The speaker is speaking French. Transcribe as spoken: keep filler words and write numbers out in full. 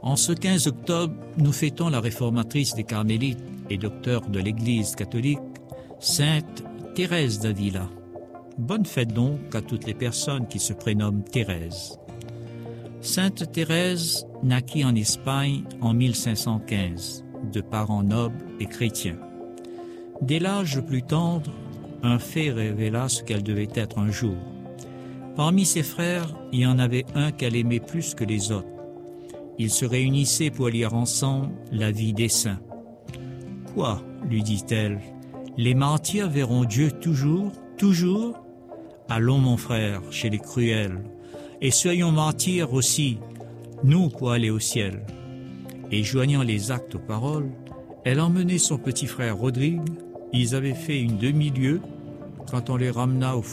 En ce quinze octobre, nous fêtons la réformatrice des Carmélites et docteur de l'Église catholique, Sainte Thérèse d'Avila. Bonne fête donc à toutes les personnes qui se prénomment Thérèse. Sainte Thérèse naquit en Espagne en mille cinq cent quinze, de parents nobles et chrétiens. Dès l'âge le plus tendre, un fait révéla ce qu'elle devait être un jour. Parmi ses frères, il y en avait un qu'elle aimait plus que les autres. Ils se réunissaient pour lire ensemble la vie des saints. « Quoi, lui dit-elle, les martyrs verront Dieu toujours, toujours ? Allons, mon frère, chez les cruels, et soyons martyrs aussi, nous, pour aller au ciel. » Et joignant les actes aux paroles, elle emmenait son petit frère Rodrigue. Ils avaient fait une demi-lieue quand on les ramena au